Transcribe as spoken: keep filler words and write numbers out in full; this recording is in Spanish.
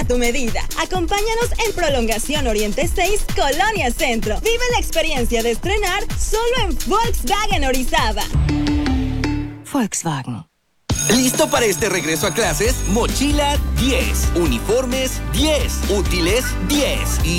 tu medida. Acompáñanos en Prolongación Oriente seis, Colonia Centro. Vive la experiencia de estrenar solo en Volkswagen Orizaba. Volkswagen. ¿Listo para este regreso a clases? Mochila diez, uniformes diez, útiles diez y